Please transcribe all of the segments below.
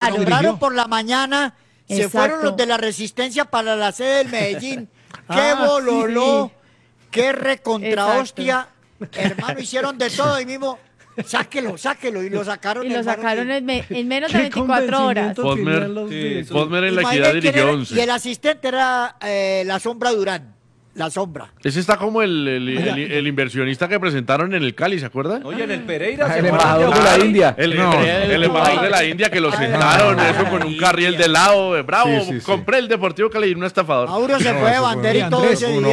celebraron por la mañana, se fueron los de la Resistencia para la sede del Medellín. ¡Qué bololó! Sí. ¡Qué recontra hostia! Hermano, hicieron de todo y mismo... Sáquelo, y lo sacaron. Y lo sacaron en menos de 24 horas. Fosmer en la Equidad dirigió 11. Y el asistente era la Sombra Durán. La Sombra. Ese está como el inversionista que presentaron en el Cali, ¿se acuerdan? Oye, en el Pereira. El embajador de la India. El embajador de la India que lo sentaron, eso con un carril de lado. Bravo, compré el Deportivo Cali y un estafador. Mauro se fue de bandera y todo ese día.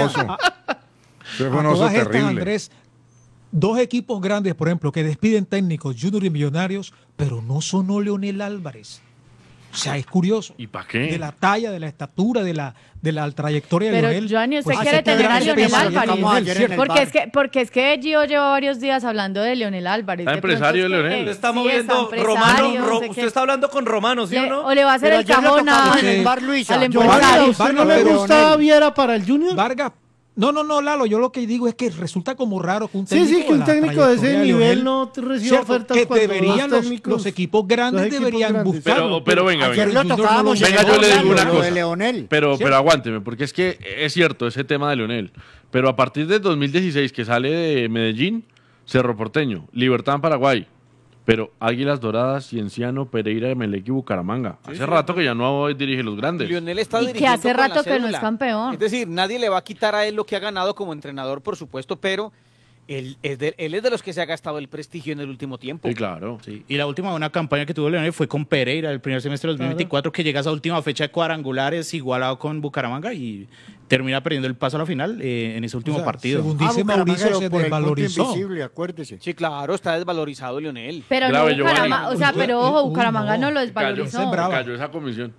Eso fue un oso terrible. Andrés, dos equipos grandes, por ejemplo, que despiden técnicos, Junior y Millonarios, pero no sonó Leonel Álvarez. O sea, es curioso. ¿Y para qué? De la talla, de la estatura, de la trayectoria de Leonel. Pero, Johnny, usted quiere tener a Leonel Álvarez. Porque es que Gio lleva varios días hablando de Leonel Álvarez. ¿Está empresario de Leonel? Usted está moviendo Romano. Usted está hablando con Romano, ¿sí o no? O le va a hacer el cajón al empresario. ¿Usted no le gusta Viera para el Junior? Vargas. No, Lalo, yo lo que digo es que resulta como raro que un técnico que un técnico de ese nivel no reciba ofertas que deberían los equipos grandes deberían buscarlo. Pero venga. Ayer lo tocábamos. Venga, yo le digo una cosa. De Leonel. Pero aguánteme, porque es que es cierto ese tema de Leonel. Pero a partir del 2016 que sale de Medellín, Cerro Porteño, Libertad en Paraguay, pero Águilas Doradas, Cienciano, Pereira, Emelec y Bucaramanga. Hace rato que ya no dirige los grandes. Lionel está y que hace rato que no es campeón. Es decir, nadie le va a quitar a él lo que ha ganado como entrenador, por supuesto, pero él es de los que se ha gastado el prestigio en el último tiempo. Sí, claro. Sí. Y la última buena campaña que tuvo Leonel fue con Pereira, el primer semestre de 2024, que llega a esa última fecha de cuadrangulares igualado con Bucaramanga y termina perdiendo el paso a la final en ese último partido. Según dice Mauricio, se desvalorizó. Acuérdese. Sí, claro, está desvalorizado Leonel. Pero no Bucaramanga, pero ojo, Bucaramanga no lo desvalorizó. Cayó esa comisión.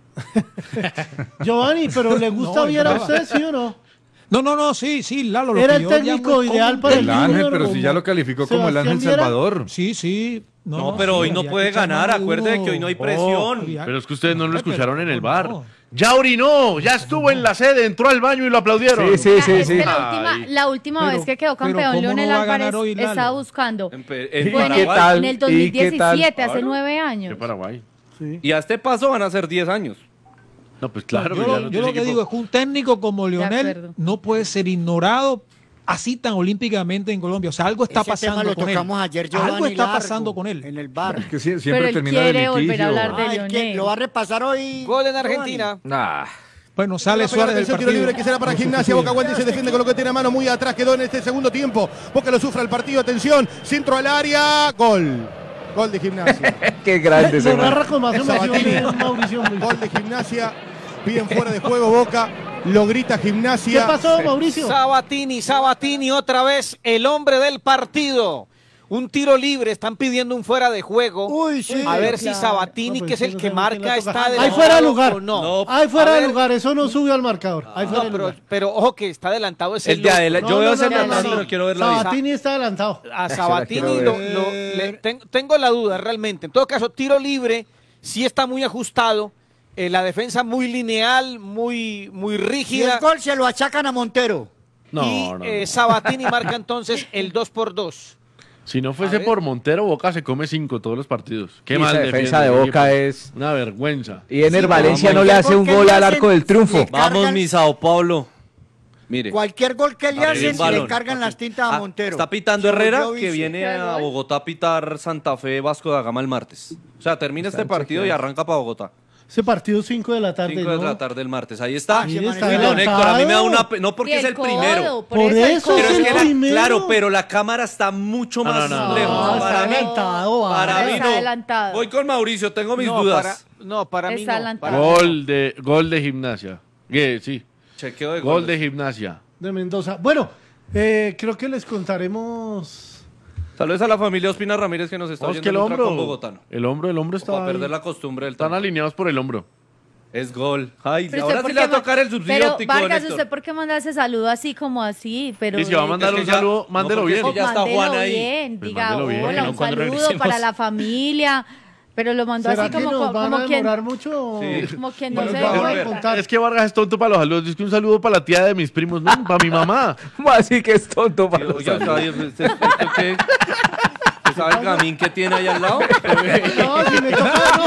Giovanni, pero ¿le gusta Viera a usted, sí o no? No, sí, Lalo. Era el técnico ideal para el Ángel, pero si ya lo calificó como el Ángel Salvador. Sí. No, pero hoy no puede ganar, acuerde que hoy no hay presión. Pero es que ustedes no lo escucharon en el bar. Ya orinó, ya estuvo en la sede, entró al baño y lo aplaudieron. Sí. La última vez que quedó campeón Leonel Álvarez estaba buscando. En el 2017, hace 9 años. ¿Qué Paraguay? Sí. Y a este paso van a ser 10 años. No, pues claro. Yo lo que digo es que un técnico como Leonel no puede ser ignorado así tan olímpicamente en Colombia. O sea, algo está pasando con él. Algo está pasando con él. En el bar. Es que siempre pero él termina quiere de volver a litigio. hablar de Leonel. Lo va a repasar hoy. Gol en Argentina. Bueno, sale Suárez del partido. Tiro libre que será para Gimnasia. Boca Guante se defiende con lo que tiene a mano muy atrás. Quedó en este segundo tiempo. Boca lo sufre el partido. Atención. Centro al área. Gol de Gimnasia. Qué grande se narra con más emoción, Mauricio. Gol de Gimnasia. Piden fuera de juego Boca. Lo grita Gimnasia. ¿Qué pasó, Mauricio? Sabatini, otra vez el hombre del partido. Un tiro libre, están pidiendo un fuera de juego. Uy, sí. A ver si Sabatini, que es el que marca, está adelantado. Hay fuera de lugar. No. Hay fuera de lugar, eso no subió al marcador. Pero ojo que está adelantado ese. El de adelante. Yo veo ese adelantado, pero quiero ver la vista. Sabatini está adelantado. A Sabatini tengo la duda realmente. En todo caso, tiro libre, sí está muy ajustado. La defensa muy lineal, muy rígida. Y el gol se lo achacan a Montero. Sabatini marca entonces el 2-2. Si no fuese por Montero, Boca se come 5 todos los partidos. Qué mal defensa de Boca es una vergüenza. Y Ener Valencia no le hace un gol al arco del triunfo. Vamos, mi Sao Paulo. Mire. Cualquier gol que le hacen, le cargan las tintas a Montero. Está pitando Herrera, que viene a Bogotá a pitar Santa Fe Vasco da Gama el martes. O sea, termina este partido y arranca para Bogotá. Ese partido 5 de la tarde. 5 de la tarde el martes, ahí está. Ahí está Don Héctor, a mí me da una... No porque es el primero. Por eso pero es el primero. Claro, pero la cámara está mucho más lejos. Para mí no. Adelantado. Voy con Mauricio, tengo mis dudas. Para mí no. Gol de Gimnasia. Sí. Chequeo de gol de Gimnasia. De Mendoza. Bueno, creo que les contaremos... Saludos a la familia Ospina Ramírez que nos está oyendo que el hombro, con bogotano. El hombro está para perder la costumbre del Están alineados por el hombro. Es gol. Ay, pero ahora sí le va a tocar el subsidio pero, óptico. Vargas, ¿usted por qué manda ese saludo así como así? Pero y si va a mandar un saludo, mándelo bien. Ya está Juan ahí. Bien. Pues diga, bien, hola, un saludo para la familia. Pero lo mandó así como quien... mucho? Sí. Como quien no se cuenta. Es que Vargas es tonto para los saludos. Es que un saludo para la tía de mis primos, no, para mi mamá. Así que es tonto para los saludos. ¿Sabe el gamín que tiene ahí al lado? No, si me toca, no.